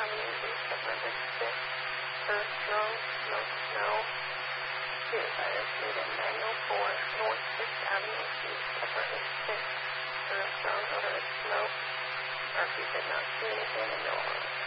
Avenue East, apartment 6, Armstrong, Snow, 2 Fire Street and 904 North 6th Avenue East, apartment 6, Armstrong, odor of smoke. RP did not see anything and no alarm.